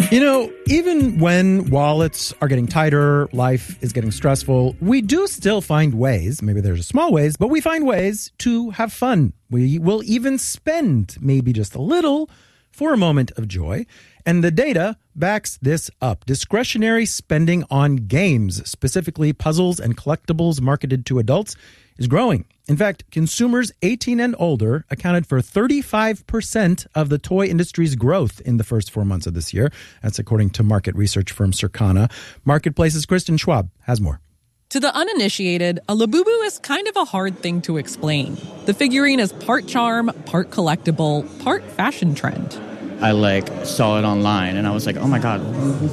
Even when wallets are getting tighter, life is getting stressful, we do still find ways, maybe there's small ways, but we find ways to have fun. We will even spend maybe just a little for a moment of joy. And the data backs this up. Discretionary spending on games, specifically puzzles and collectibles marketed to adults, is growing. In fact, consumers 18 and older accounted for 35% of the toy industry's growth in the first 4 months of this year. That's according to market research firm Circana. Marketplace's Kristen Schwab has more. To the uninitiated, a Labubu is kind of a hard thing to explain. The figurine is part charm, part collectible, part fashion trend. I saw it online and I was like, oh my God,